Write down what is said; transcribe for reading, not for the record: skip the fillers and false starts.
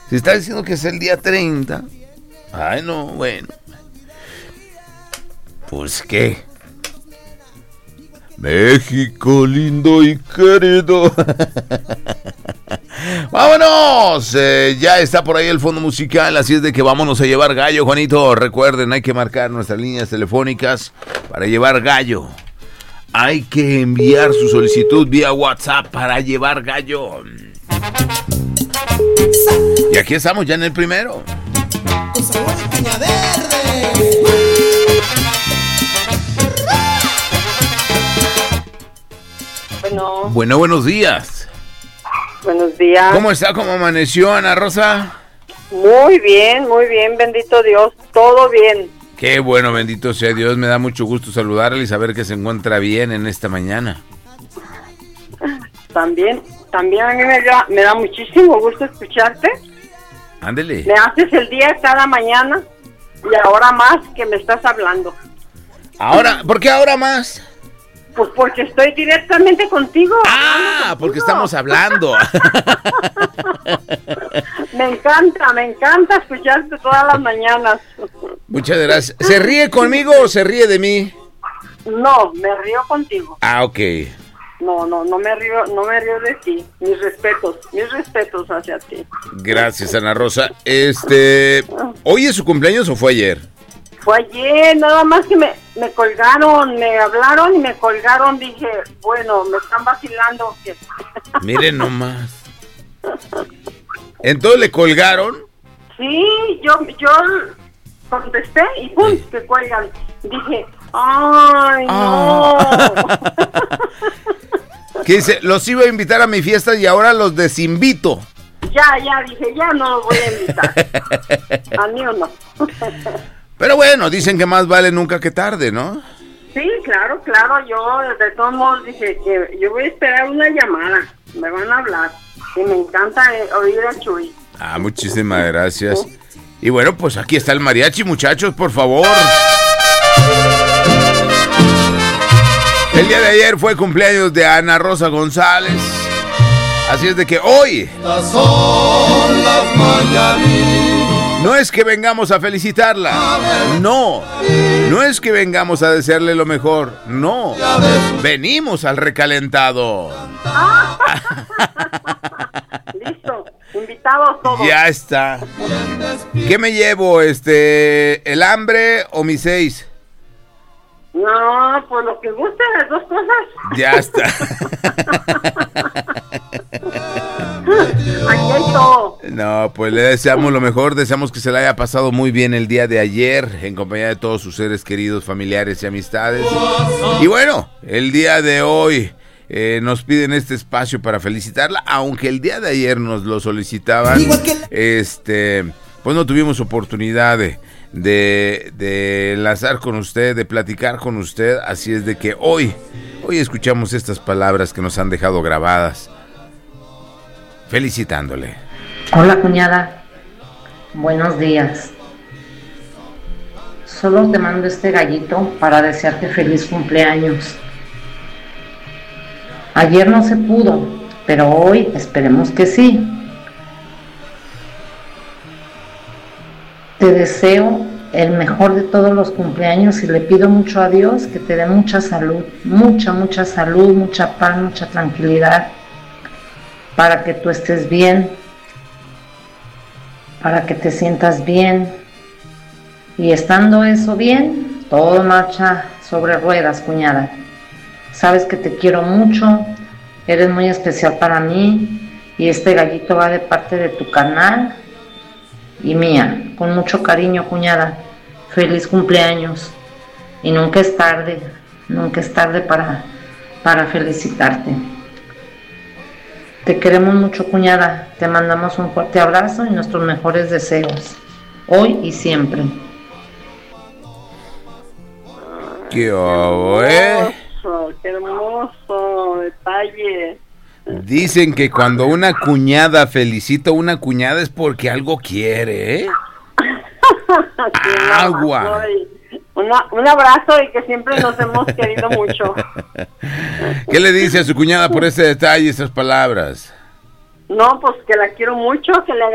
Si está diciendo que es el día 30. Ay, no, bueno. Pues qué. México lindo y querido. ¡Vámonos! Ya está por ahí el fondo musical, así es de que vámonos a llevar gallo, Juanito. Recuerden, hay que marcar nuestras líneas telefónicas para llevar gallo. Hay que enviar su solicitud vía WhatsApp para llevar gallo. Y aquí estamos ya en el primero. Con sabor de caña verde. Bueno, buenos días. Buenos días. ¿Cómo está? ¿Cómo amaneció, Ana Rosa? Muy bien, bendito Dios, todo bien. Qué bueno, bendito sea Dios, me da mucho gusto saludarle y saber que se encuentra bien en esta mañana. También a mí me da muchísimo gusto escucharte. Ándele. Me haces el día cada mañana y ahora más que me estás hablando. Ahora, ¿por qué ahora más? Pues porque estoy directamente contigo. Porque estamos hablando. Me encanta escucharte todas las mañanas. Muchas gracias. ¿Se ríe conmigo o se ríe de mí? No, me río contigo. Ok. No me río de ti. Mis respetos hacia ti. Gracias, Ana Rosa. ¿Hoy es su cumpleaños o fue ayer? Fue ayer, nada más que me colgaron, me hablaron y me colgaron, dije, bueno, me están vacilando. Miren nomás. ¿Entonces le colgaron? Sí, yo contesté y ¡pum! Que cuelgan. Dije, ¡ay, no! ¿Qué dice? Los iba a invitar a mi fiesta y ahora los desinvito. Ya, dije, ya no los voy a invitar. A mí o no. Pero bueno, dicen que más vale nunca que tarde, ¿no? Sí, claro, yo de todos modos dije que yo voy a esperar una llamada, me van a hablar, y me encanta oír a Chuy. Muchísimas gracias. Y bueno, pues aquí está el mariachi, muchachos, por favor. El día de ayer fue cumpleaños de Ana Rosa González, así es de que hoy... Estas son las mañanitas. No es que vengamos a felicitarla, no es que vengamos a desearle lo mejor, no, venimos al recalentado. Listo, invitados todos. Ya está. ¿Qué me llevo, el hambre o mi 6? No, pues lo que guste, las dos cosas. Ya está. Aquí hay todo. No, pues le deseamos lo mejor, deseamos que se le haya pasado muy bien el día de ayer, en compañía de todos sus seres queridos, familiares y amistades. Y bueno, el día de hoy nos piden este espacio para felicitarla, aunque el día de ayer nos lo solicitaban, pues no tuvimos oportunidad de enlazar con usted, de platicar con usted, así es de que hoy escuchamos estas palabras que nos han dejado grabadas, felicitándole. Hola, cuñada, buenos días. Solo te mando este gallito para desearte feliz cumpleaños. Ayer no se pudo, pero hoy esperemos que sí. Te deseo el mejor de todos los cumpleaños y le pido mucho a Dios que te dé mucha salud, mucha salud, mucha paz, mucha tranquilidad, para que tú estés bien, para que te sientas bien, y estando eso bien, todo marcha sobre ruedas, cuñada. Sabes que te quiero mucho, eres muy especial para mí, y este gallito va de parte de tu canal y mía, con mucho cariño, cuñada. Feliz cumpleaños, y nunca es tarde para felicitarte. Te queremos mucho, cuñada, te mandamos un fuerte abrazo y nuestros mejores deseos, hoy y siempre. ¡Qué hermoso detalle! Dicen que cuando una cuñada felicita a una cuñada es porque algo quiere, ¿eh? Agua. Un abrazo y que siempre nos hemos querido mucho. ¿Qué le dice a su cuñada por ese detalle, esas palabras? No, pues que la quiero mucho, que le